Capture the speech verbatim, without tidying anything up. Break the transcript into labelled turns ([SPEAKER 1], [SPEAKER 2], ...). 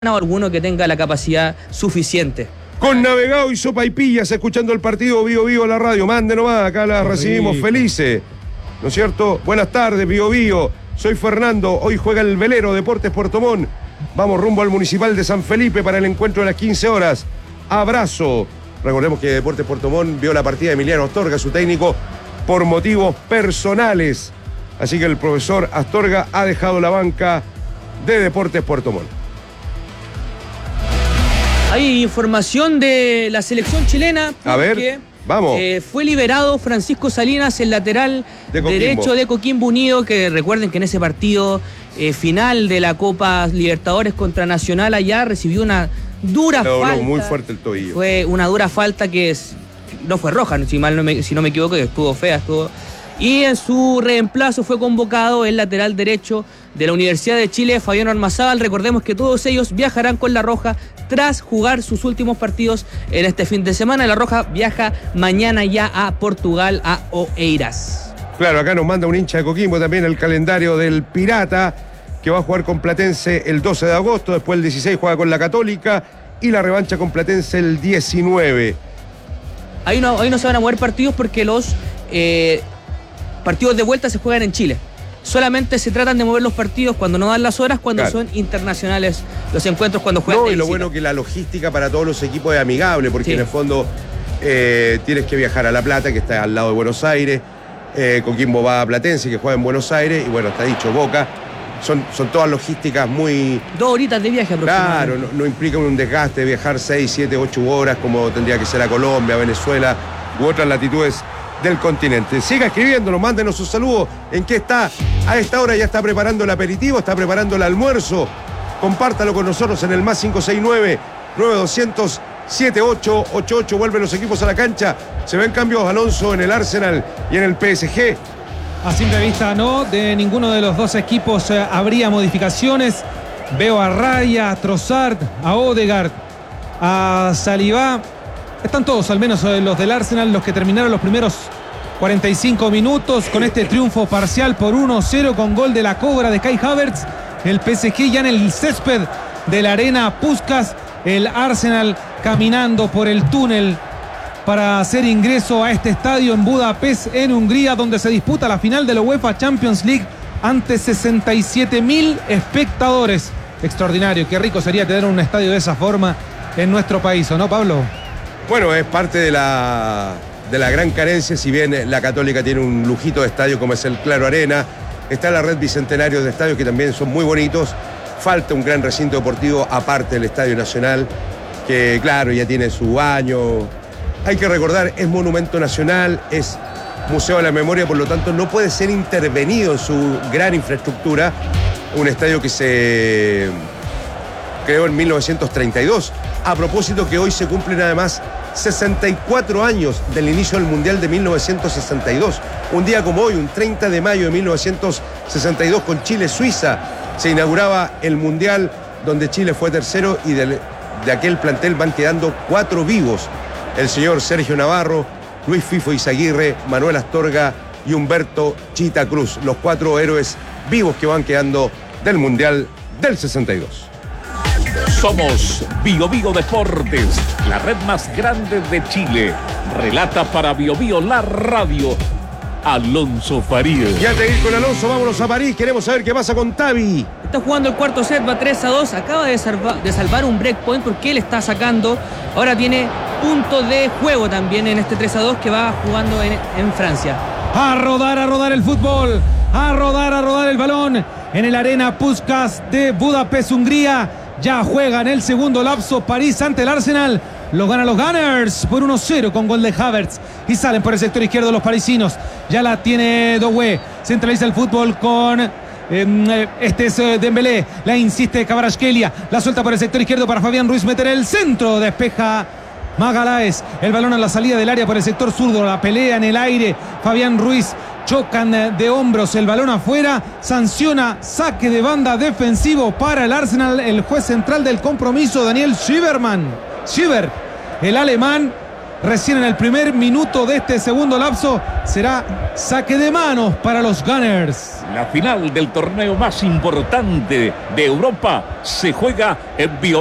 [SPEAKER 1] o alguno que tenga la capacidad suficiente.
[SPEAKER 2] Con Navegado y Sopaipillas, escuchando el partido Bío Bío la radio. Mande nomás, acá la recibimos felices. ¿No es cierto? Buenas tardes, Bío Bío. Soy Fernando, hoy juega el velero Deportes Puerto Montt. Vamos rumbo al Municipal de San Felipe para el encuentro de las quince horas. Abrazo. Recordemos que Deportes Puerto Montt vio la partida de Emiliano Astorga, su técnico, por motivos personales. Así que el profesor Astorga ha dejado la banca de Deportes Puerto Montt.
[SPEAKER 1] Hay información de la selección chilena.
[SPEAKER 2] A ver, vamos.
[SPEAKER 1] Eh, fue liberado Francisco Salinas, el lateral de derecho de Coquimbo Unido, que recuerden que en ese partido eh, final de la Copa Libertadores contra Nacional allá recibió una dura
[SPEAKER 2] Le
[SPEAKER 1] falta.
[SPEAKER 2] muy fuerte el tobillo.
[SPEAKER 1] Fue una dura falta que es, no fue roja, si, mal no me, si no me equivoco, que estuvo fea, estuvo... Y en su reemplazo fue convocado el lateral derecho de la Universidad de Chile, Fabián Ormazábal. Recordemos que todos ellos viajarán con La Roja tras jugar sus últimos partidos en este fin de semana. La Roja viaja mañana ya a Portugal, a Oeiras.
[SPEAKER 2] Claro, acá nos manda un hincha de Coquimbo también el calendario del Pirata, que va a jugar con Platense el doce de agosto, después el dieciséis juega con la Católica y la revancha con Platense el diecinueve.
[SPEAKER 1] Ahí no, ahí no se van a mover partidos porque los... Eh, partidos de vuelta se juegan en Chile. Solamente se tratan de mover los partidos cuando no dan las horas, cuando claro. son internacionales los encuentros, cuando juegan.
[SPEAKER 2] No, y lo bueno que la logística para todos los equipos es amigable, porque sí. en el fondo eh, tienes que viajar a La Plata, que está al lado de Buenos Aires, eh, Coquimbo va a Platense, que juega en Buenos Aires, y bueno, está dicho, Boca. Son, son todas logísticas muy...
[SPEAKER 1] Dos horitas de viaje aproximadamente.
[SPEAKER 2] Claro, no, no implica un desgaste de viajar seis, siete, ocho horas como tendría que ser a Colombia, a Venezuela u otras latitudes del continente. Siga escribiéndonos, mándenos sus saludos. ¿En qué está? A esta hora ya está preparando el aperitivo, está preparando el almuerzo. Compártalo con nosotros en el más cinco seis nueve, nueve dos cero cero, siete ocho ocho ocho. Vuelven los equipos a la cancha. Se ven cambios, Alonso, en el Arsenal y en el P S G.
[SPEAKER 3] A simple vista no, de ninguno de los dos equipos eh, habría modificaciones. Veo a Raya, a Trossard, a Odegaard, a Saliba. Están todos, al menos los del Arsenal, los que terminaron los primeros cuarenta y cinco minutos con este triunfo parcial por uno cero con gol de la Cobra de Kai Havertz. El P S G ya en el césped de la Arena Puskás. El Arsenal caminando por el túnel para hacer ingreso a este estadio en Budapest, en Hungría, donde se disputa la final de la UEFA Champions League ante sesenta y siete mil espectadores. Extraordinario, qué rico sería tener un estadio de esa forma en nuestro país, ¿o no, Pablo?
[SPEAKER 2] Bueno, es parte de la, de la gran carencia, si bien la Católica tiene un lujito de estadio como es el Claro Arena, está la red Bicentenario de estadios que también son muy bonitos, falta un gran recinto deportivo aparte del Estadio Nacional, que claro, ya tiene su año, hay que recordar, es monumento nacional, es Museo de la Memoria, por lo tanto no puede ser intervenido en su gran infraestructura, un estadio que se creó en mil novecientos treinta y dos, a propósito que hoy se cumplen además sesenta y cuatro años del inicio del Mundial de mil novecientos sesenta y dos. Un día como hoy, un treinta de mayo de mil novecientos sesenta y dos, con Chile-Suiza, se inauguraba el Mundial donde Chile fue tercero y de, de aquel plantel van quedando cuatro vivos. El señor Sergio Navarro, Luis Fifo Izaguirre, Manuel Astorga y Humberto Chita Cruz, los cuatro héroes vivos que van quedando del Mundial del sesenta y dos.
[SPEAKER 4] Somos Bío Bío Deportes, la red más grande de Chile. Relata para Bío Bío la radio, Alonso Farías.
[SPEAKER 2] Y antes de ir con Alonso, vámonos a París. Queremos saber qué pasa con Tavi.
[SPEAKER 1] Está jugando el cuarto set, va tres a dos. Acaba de, salva, de salvar un breakpoint porque él está sacando. Ahora tiene punto de juego también en este tres a dos que va jugando en, en Francia.
[SPEAKER 3] A rodar, a rodar el fútbol. A rodar, a rodar el balón. En el Arena Puskás de Budapest, Hungría. Ya juegan el segundo lapso París ante el Arsenal. Lo ganan los Gunners por uno cero con gol de Havertz. Y salen por el sector izquierdo los parisinos. Ya la tiene Doué. Centraliza el fútbol con... Eh, este es eh, Dembélé. La insiste Kvaratskhelia. La suelta por el sector izquierdo para Fabián Ruiz. Meter el centro. Despeja Magalhães. El balón a la salida del área por el sector zurdo. La pelea en el aire. Fabián Ruiz. Chocan de hombros, el balón afuera, sanciona saque de banda defensivo para el Arsenal, el juez central del compromiso, Daniel Schieberman. Schieber, el alemán, Recién en el primer minuto de este segundo lapso será saque de manos para los Gunners.
[SPEAKER 4] La final del torneo más importante de Europa se juega en Bio